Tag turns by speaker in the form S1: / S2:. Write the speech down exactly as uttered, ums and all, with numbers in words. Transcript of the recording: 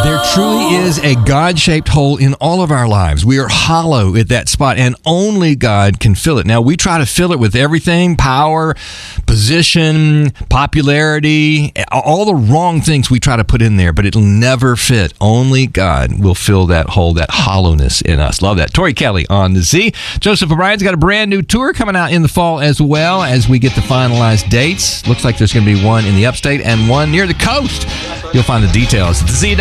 S1: There truly is a God-shaped hole in all of our lives. We are hollow at that spot, and only God can fill it. Now, we try to fill it with everything, power, position, popularity, all the wrong things we try to put in there, but it'll never fit. Only God will fill that hole, that hollowness in us. Love that. Tori Kelly on the Z. Joseph O'Brien's got a brand new tour coming out in the fall as well as we get the finalized dates. Looks like there's going to be one in the upstate and one near the coast. You'll find the details at the Z.